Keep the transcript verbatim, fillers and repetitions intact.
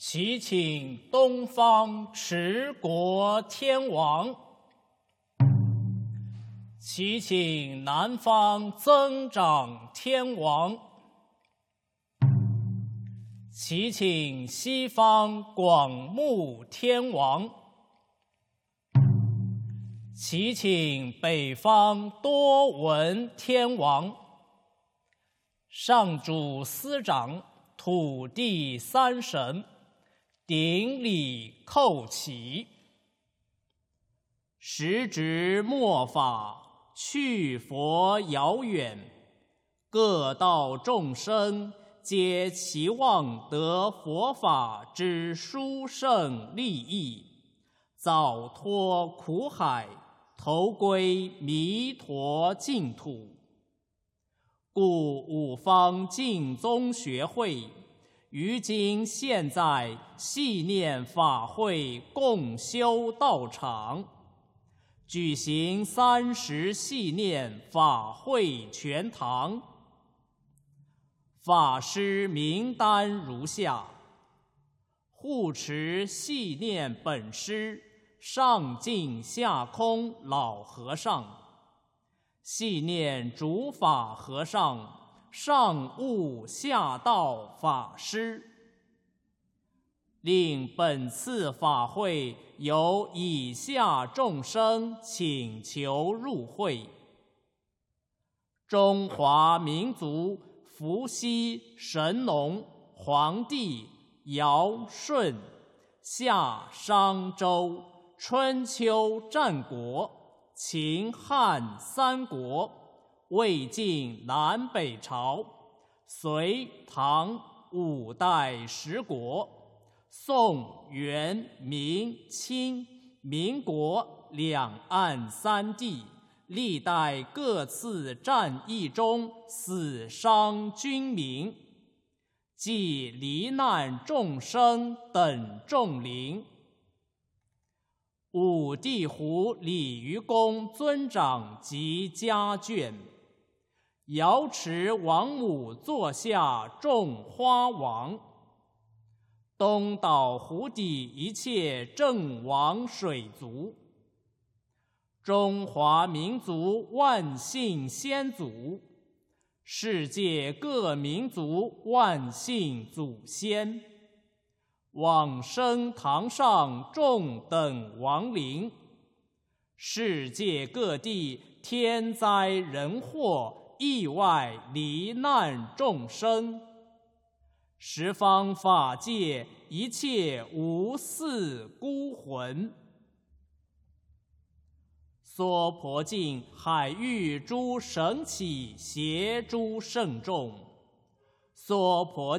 祈请东方持国天王，祈请南方增长天王，祈请西方广目天王，祈请北方多闻天王。上主司长，土地三神，顶礼叩起。时值末法，去佛遥远，各道众生皆期望得佛法之殊胜利益，早脱苦海，投归弥陀净土。故五方净宗学会于今现在系念法会共修道场，举行三十系念法会全堂。法师名单如下：护持系念本师上净下空老和尚，系念主法和尚上悟下道法师。令本次法会由以下众生请求入会：中华民族伏羲、神农、黄帝、尧、舜，夏、商、周，春秋战国，秦汉三国，魏晋南北朝，隋唐五代十国，宋元明清民国两岸三地，历代各次战役中死伤军民，及罹难众生等众灵。五地湖鲤鱼宫尊长及家眷，瑶池王母座下众花王，东岛湖底一切正王水族，中华民族万姓先祖，世界各民族万姓祖先，往生堂上众等亡灵，世界各地天灾人祸意外罹难众生，十方法界一切无嗣孤魂，娑婆境海域诸神起协诸圣众，娑婆